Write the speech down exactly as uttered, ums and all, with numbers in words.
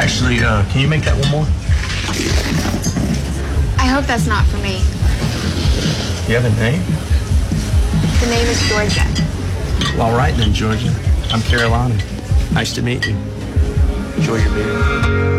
Actually, uh, can you make that one more? I hope that's not for me. You have a name? The name is Georgia. Well, all right then, Georgia. I'm Carolina. Nice to meet you. Enjoy your beer.